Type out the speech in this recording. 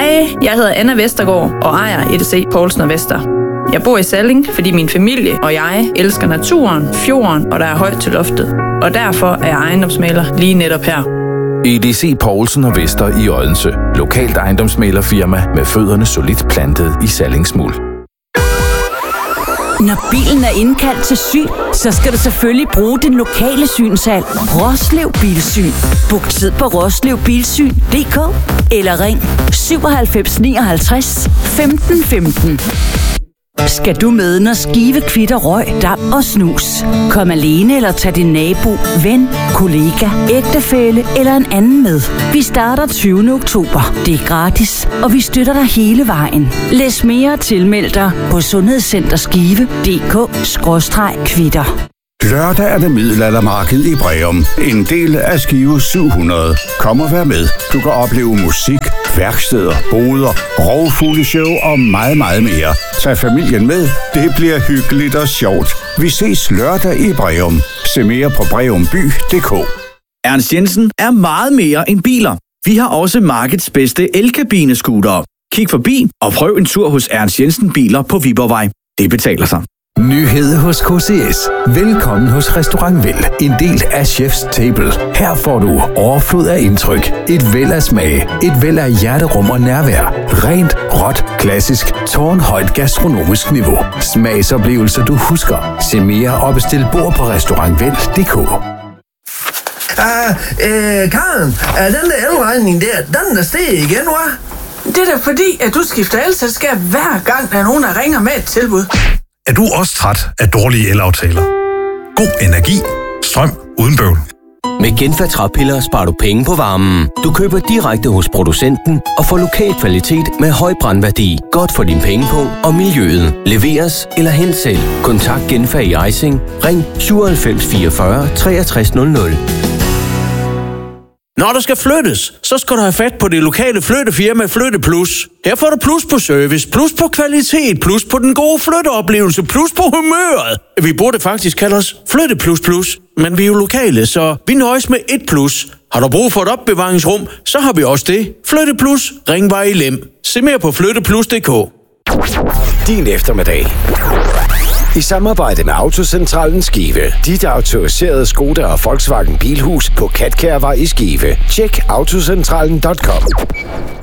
Hej, jeg hedder Anna Vestergaard og ejer EDC Poulsen & Vester. Jeg bor i Salling, fordi min familie og jeg elsker naturen, fjorden og der er højt til loftet. Og derfor er jeg ejendomsmægler lige netop her. EDC Poulsen & Vester i Odense. Lokalt ejendomsmæglerfirma med fødderne solidt plantet i Sallingsmuld. Når bilen er indkaldt til syn, så skal du selvfølgelig bruge din lokale synshal. Roslev Bilsyn. Book tid på roslevbilsyn.dk eller ring 97 59 15 15. Skal du med, når Skive kvitter røg, dam og snus? Kom alene eller tag din nabo, ven, kollega, ægtefælle eller en anden med. Vi starter 20. oktober. Det er gratis, og vi støtter dig hele vejen. Læs mere og tilmeld dig på sundhedscenterskive.dk/kvitter. Lørdag er det middelaldermarked i Breum. En del af Skive 700. Kom og vær med. Du kan opleve musik, værksteder, boder, rovfugleshow og meget, meget mere. Tag familien med. Det bliver hyggeligt og sjovt. Vi ses lørdag i Breum. Se mere på breumby.dk. Ernst Jensen er meget mere end biler. Vi har også markedets bedste elkabinescootere. Kig forbi og prøv en tur hos Ernst Jensen Biler på Viborgvej. Det betaler sig. Nyhed hos KCS. Velkommen hos Restaurant Vel, en del af Chef's Table. Her får du overflod af indtryk, et væld af smag, et væld af hjerterum og nærvær. Rent, råt, klassisk, tårnhøjt gastronomisk niveau. Smagsoplevelser du husker. Se mere og bestil bord på restaurantvel.dk. Karen, den der elregning der, den er steget igen, hva'? Det er da fordi, at du skifter elselskab hver gang, der er nogen, der ringer med et tilbud. Er du også træt af dårlige elaftaler? God energi. Strøm uden bøvl. Med Genfa træpiller sparer du penge på varmen. Du køber direkte hos producenten og får lokal kvalitet med høj brandværdi. Godt for din pengepung og miljøet. Leveres eller hent selv. Kontakt Genfa i Ejsing. Ring 97 44 63 00. Når der skal flyttes, så skal du have fat på det lokale flyttefirma Flytte Plus. Her får du plus på service, plus på kvalitet, plus på den gode flytteoplevelse, plus på humøret. Vi burde faktisk kalde os Flytte Plus Plus, men vi er jo lokale, så vi nøjes med et plus. Har du brug for et opbevaringsrum, så har vi også det. Flytte Plus, Ringvej i Lem. Se mere på flytteplus.dk. Din eftermiddag. I samarbejde med Autocentralen Skive. Dit autoriserede Skoda og Volkswagen Bilhus på Katkærvej i Skive. Tjek autocentralen.com.